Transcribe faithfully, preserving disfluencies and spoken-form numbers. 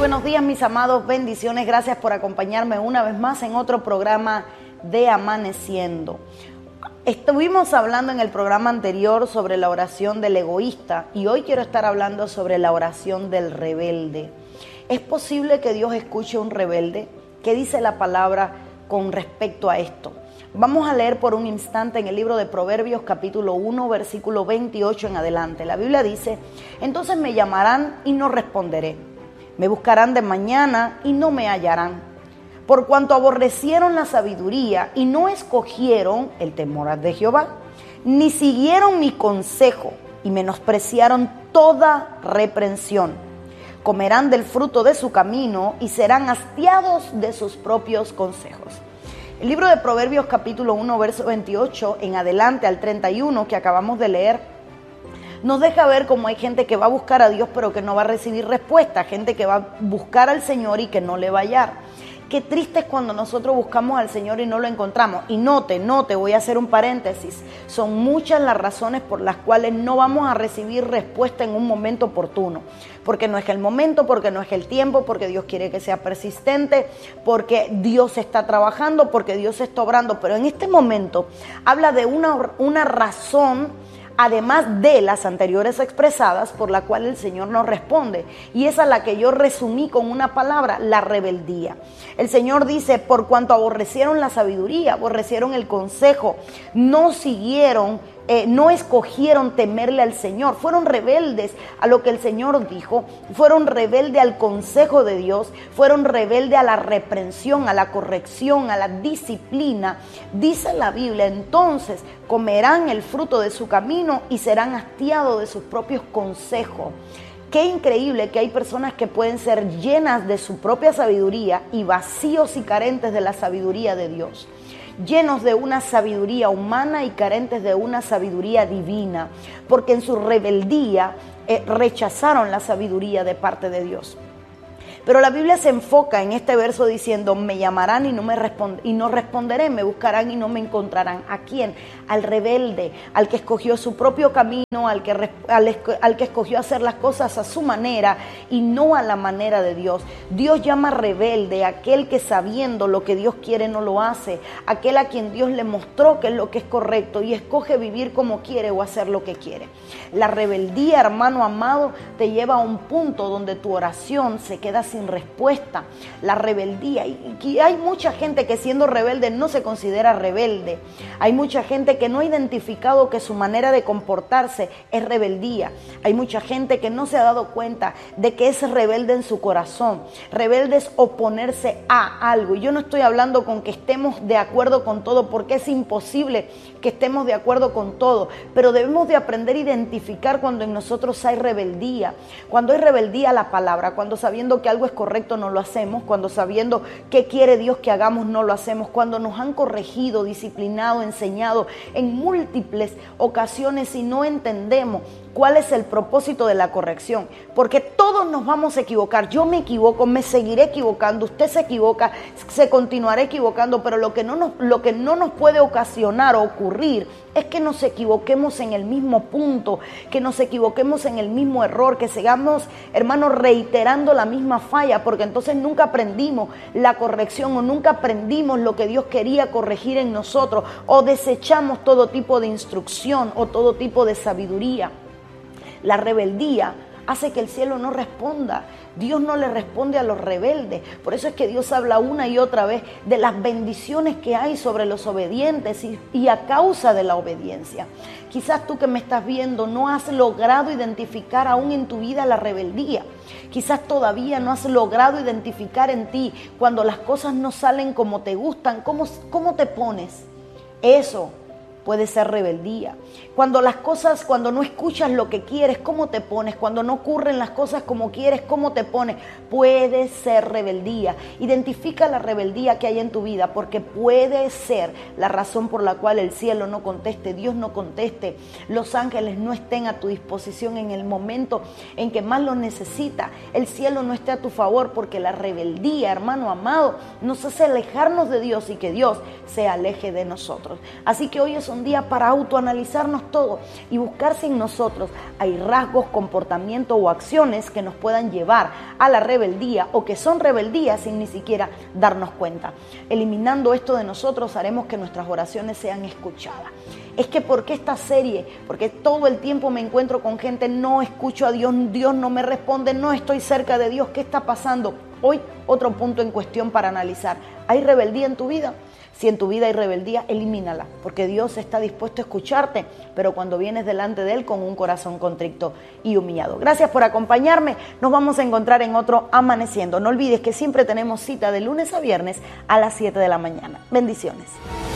buenos días, mis amados, bendiciones. Gracias por acompañarme una vez más en otro programa de Amaneciendo. Estuvimos hablando en el programa anterior sobre la oración del egoísta y hoy quiero estar hablando sobre la oración del rebelde. ¿Es posible que Dios escuche a un rebelde? ¿Qué dice la palabra con respecto a esto? Vamos a leer por un instante en el libro de Proverbios capítulo uno, versículo veintiocho en adelante. La Biblia dice: entonces me llamarán y no responderé. Me buscarán de mañana y no me hallarán. Por cuanto aborrecieron la sabiduría y no escogieron el temor de Jehová, ni siguieron mi consejo y menospreciaron toda reprensión. Comerán del fruto de su camino y serán hastiados de sus propios consejos. El libro de Proverbios capítulo uno, verso veintiocho en adelante al treinta y uno que acabamos de leer, nos deja ver cómo hay gente que va a buscar a Dios pero que no va a recibir respuesta, gente que va a buscar al Señor y que no le va a hallar. Qué triste es cuando nosotros buscamos al Señor y no lo encontramos. Y note, note, voy a hacer un paréntesis. Son muchas las razones por las cuales no vamos a recibir respuesta en un momento oportuno. Porque no es el momento, porque no es el tiempo, porque Dios quiere que sea persistente, porque Dios está trabajando, porque Dios está obrando. Pero en este momento habla de una, una razón, además de las anteriores expresadas, por la cual el Señor nos responde. Y esa es la que yo resumí con una palabra: la rebeldía. El Señor dice: por cuanto aborrecieron la sabiduría, aborrecieron el consejo, no siguieron, eh, no escogieron temerle al Señor, fueron rebeldes a lo que el Señor dijo, fueron rebeldes al consejo de Dios, fueron rebeldes a la reprensión, a la corrección, a la disciplina. Dice la Biblia: entonces comerán el fruto de su camino y serán hastiados de sus propios consejos. Qué increíble que hay personas que pueden ser llenas de su propia sabiduría y vacíos y carentes de la sabiduría de Dios. Llenos de una sabiduría humana y carentes de una sabiduría divina, porque en su rebeldía eh, rechazaron la sabiduría de parte de Dios. Pero la Biblia se enfoca en este verso diciendo: me llamarán y no me respond- y no responderé, me buscarán y no me encontrarán. ¿A quién? Al rebelde, al que escogió su propio camino, al que, al, al que escogió hacer las cosas a su manera y no a la manera de Dios. Dios llama rebelde a aquel que, sabiendo lo que Dios quiere, no lo hace, aquel a quien Dios le mostró que es lo que es correcto y escoge vivir como quiere o hacer lo que quiere. La rebeldía, hermano amado, te lleva a un punto donde tu oración se queda sin respuesta. La rebeldía, y, y hay mucha gente que siendo rebelde no se considera rebelde. Hay mucha gente que no ha identificado que su manera de comportarse es rebeldía. Hay mucha gente que no se ha dado cuenta de que es rebelde en su corazón. Rebelde es oponerse a algo. Y yo no estoy hablando con que estemos de acuerdo con todo, porque es imposible que estemos de acuerdo con todo, pero debemos de aprender a identificar cuando en nosotros hay rebeldía. Cuando hay rebeldía a la palabra, cuando sabiendo que algo es correcto no lo hacemos, cuando sabiendo qué quiere Dios que hagamos no lo hacemos, cuando nos han corregido, disciplinado, enseñado en múltiples ocasiones y no entendemos cuál es el propósito de la corrección, porque todos nos vamos a equivocar. Yo me equivoco, me seguiré equivocando, usted se equivoca, se continuará equivocando, pero lo que no nos, lo que no nos puede ocasionar o ocurrir es que nos equivoquemos en el mismo punto, que nos equivoquemos en el mismo error, que sigamos, hermanos, reiterando la misma falla, porque entonces nunca aprendimos la corrección o nunca aprendimos lo que Dios quería corregir en nosotros, o desechamos todo tipo de instrucción o todo tipo de sabiduría. La rebeldía hace que el cielo no responda. Dios no le responde a los rebeldes. Por eso es que Dios habla una y otra vez de las bendiciones que hay sobre los obedientes y, y a causa de la obediencia. Quizás tú que me estás viendo no has logrado identificar aún en tu vida la rebeldía. Quizás todavía no has logrado identificar en ti cuando las cosas no salen como te gustan, cómo, cómo te pones. Eso puede ser rebeldía. Cuando las cosas, cuando no escuchas lo que quieres, ¿cómo te pones? Cuando no ocurren las cosas como quieres, ¿cómo te pones? Puede ser rebeldía. Identifica la rebeldía que hay en tu vida, porque puede ser la razón por la cual el cielo no conteste, Dios no conteste, los ángeles no estén a tu disposición en el momento en que más lo necesita, el cielo no esté a tu favor, porque la rebeldía, hermano amado, nos hace alejarnos de Dios y que Dios se aleje de nosotros. Así que hoy es un un día para autoanalizarnos todo y buscar si en nosotros hay rasgos, comportamientos o acciones que nos puedan llevar a la rebeldía o que son rebeldías sin ni siquiera darnos cuenta. Eliminando esto de nosotros haremos que nuestras oraciones sean escuchadas. Es que ¿por qué esta serie? Porque todo el tiempo me encuentro con gente, no escucho a Dios, Dios no me responde, no estoy cerca de Dios, ¿qué está pasando? Hoy otro punto en cuestión para analizar. ¿Hay rebeldía en tu vida? Si en tu vida hay rebeldía, elimínala, porque Dios está dispuesto a escucharte, pero cuando vienes delante de Él con un corazón contrito y humillado. Gracias por acompañarme, nos vamos a encontrar en otro Amaneciendo. No olvides que siempre tenemos cita de lunes a viernes a las siete de la mañana. Bendiciones.